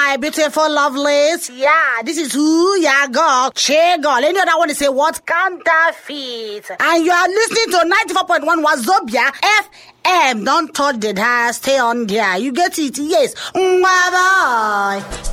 my beautiful lovelies. Yeah, this is who ya girl. Che girl. Any other one to say what? Counterfeit. And you are listening to 94.1 Wazobia FM. Don't touch the dial. Stay on there. You get it? Yes. Bye bye.